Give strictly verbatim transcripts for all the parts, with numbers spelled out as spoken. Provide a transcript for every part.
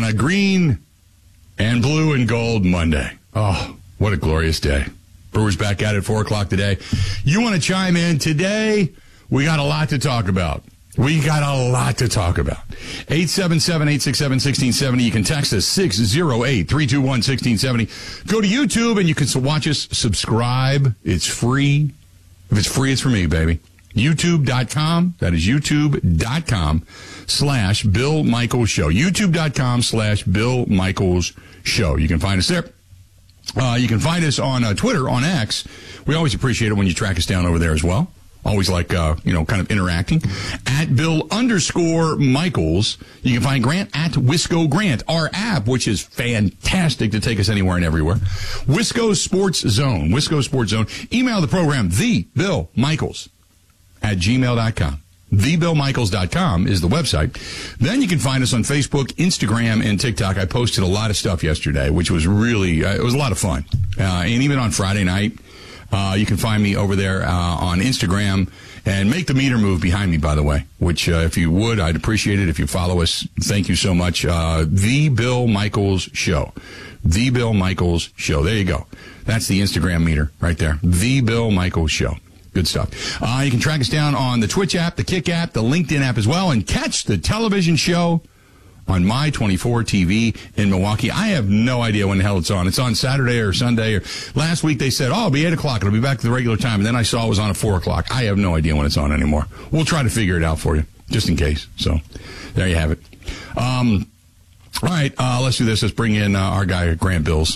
on a green and blue and gold Monday. Oh, what a glorious day. Brewers back at it, four o'clock today. You want to chime in today? We got a lot to talk about. We got a lot to talk about. eight seven seven, eight six seven, one six seven zero. You can text us six oh eight, three two one, one six seven zero. Go to YouTube and you can watch us. Subscribe. It's free. If it's free, it's for me, baby. YouTube dot com. That is YouTube dot com slash Bill Michaels Show. YouTube dot com slash Bill Michaels Show. You can find us there. Uh, you can find us on uh, Twitter, on X. We always appreciate it when you track us down over there as well. Always like, uh, you know, kind of interacting. At Bill underscore Michaels. You can find Grant at Wisco Grant. Our app, which is fantastic to take us anywhere and everywhere. Wisco Sports Zone. Wisco Sports Zone. Email the program, the Bill Michaels at gmail dot com. the bill michaels dot com is the website. Then you can find us on Facebook, Instagram, and TikTok. I posted a lot of stuff yesterday, which was really, uh, it was a lot of fun. Uh, and even on Friday night. Uh, you can find me over there uh, on Instagram, and make the meter move behind me, by the way, which uh, if you would, I'd appreciate it if you follow us. Thank you so much. Uh, The Bill Michaels Show. The Bill Michaels Show. There you go. That's the Instagram meter right there. The Bill Michaels Show. Good stuff. Uh, you can track us down on the Twitch app, the Kick app, the LinkedIn app as well, and catch the television show on My twenty-four T V in Milwaukee. I have no idea when the hell it's on. It's on Saturday or Sunday. Or last week they said, oh, it'll be eight o'clock. It'll be back to the regular time. And then I saw it was on at four o'clock. I have no idea when it's on anymore. We'll try to figure it out for you, just in case. So there you have it. Um, all right, uh, let's do this. Let's bring in uh, our guy, Grant Bills.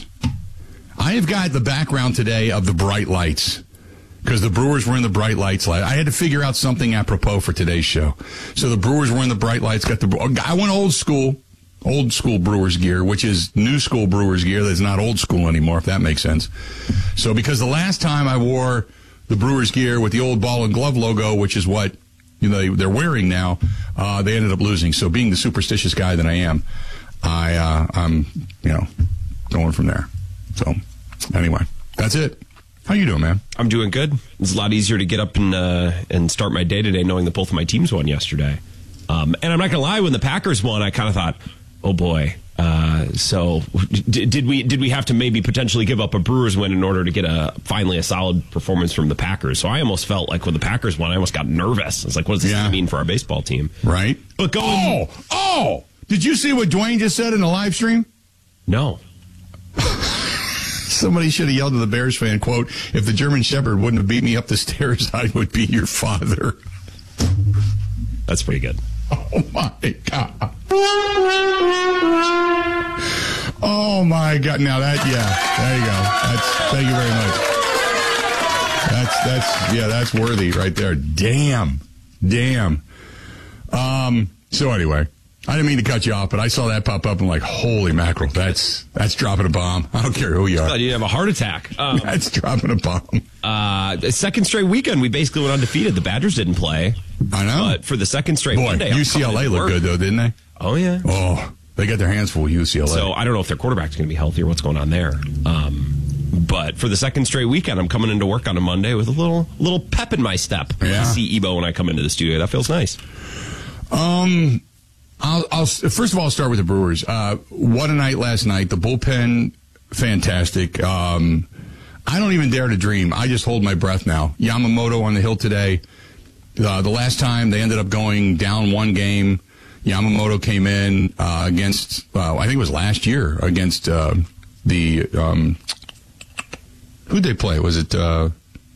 I have got the background today of the bright lights, because the Brewers were in the bright lights. I had to figure out something apropos for today's show. So the Brewers were in the bright lights. Got the I went old school, old school Brewers gear, which is new school Brewers gear that's not old school anymore, if that makes sense. So because the last time I wore the Brewers gear with the old ball and glove logo, which is what you know they're wearing now, uh, they ended up losing. So being the superstitious guy that I am, I uh, I'm you know going from there. So anyway, that's it. How you doing, man? I'm doing good. It's a lot easier to get up and uh, and start my day today knowing that both of my teams won yesterday. Um, and I'm not going to lie, when the Packers won, I kind of thought, oh boy. Uh, so d- did we did we have to maybe potentially give up a Brewers win in order to get a finally a solid performance from the Packers? So I almost felt like when the Packers won, I almost got nervous. It's like, what does this yeah. mean for our baseball team? Right. But going. Oh, oh! Did you see what Dwayne just said in the live stream? No. Somebody should have yelled to the Bears fan, quote, if the German Shepherd wouldn't have beat me up the stairs, I would be your father. That's pretty good. Oh, my God. Oh, my God. Now that, yeah, there you go. That's, thank you very much. That's, that's, yeah, that's worthy right there. Damn. Damn. Um, so anyway. I didn't mean to cut you off, but I saw that pop up and like, holy mackerel, that's that's dropping a bomb. I don't care who you are. I thought you'd have a heart attack. Um, that's dropping a bomb. Uh, the second straight weekend, we basically went undefeated. The Badgers didn't play. I know. But for the second straight Boy, Monday, U C L A looked good, though, didn't they? Oh, yeah. Oh, they got their hands full with U C L A. So I don't know if their quarterback's going to be healthy or what's going on there. Um, but for the second straight weekend, I'm coming into work on a Monday with a little little pep in my step. Yeah. I see Ebo when I come into the studio. That feels nice. Um... I'll, I'll first of all I'll start with the Brewers. Uh, what a night last night. The bullpen, fantastic. Um, I don't even dare to dream. I just hold my breath now. Yamamoto on the hill today. Uh, the last time they ended up going down one game, Yamamoto came in uh, against. Uh, I think it was last year against uh, the. Um, who'd they play? Was it? Uh,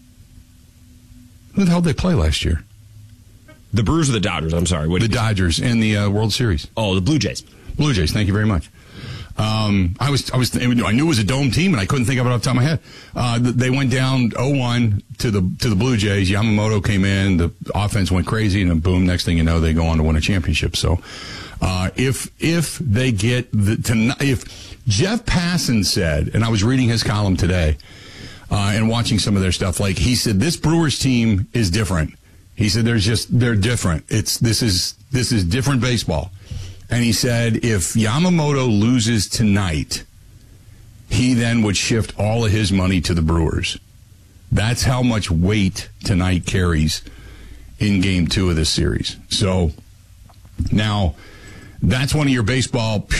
who the hell did they play last year? The Brewers or the Dodgers? I'm sorry. What the Dodgers in the uh, World Series. Oh, the Blue Jays. Blue Jays. Thank you very much. Um, I was, I was, I knew it was a dome team, and I couldn't think of it off the top of my head. Uh, they went down oh one to the to the Blue Jays. Yamamoto came in. The offense went crazy, and then boom! Next thing you know, they go on to win a championship. So, uh, if if they get the to, if Jeff Passan said, and I was reading his column today, uh, and watching some of their stuff, like he said, this Brewers team is different. He said, "There's just they're different. It's this is this is different baseball." And he said, if Yamamoto loses tonight, he then would shift all of his money to the Brewers. That's how much weight tonight carries in Game Two of this series. So now, that's one of your baseball